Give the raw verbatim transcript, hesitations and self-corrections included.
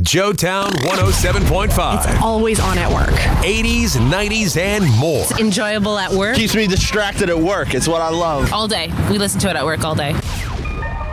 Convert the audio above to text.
Joetown one oh seven point five. It's always on at work. eighties, nineties, and more. It's enjoyable at work. Keeps me distracted at work. It's what I love. All day. We listen to it at work all day.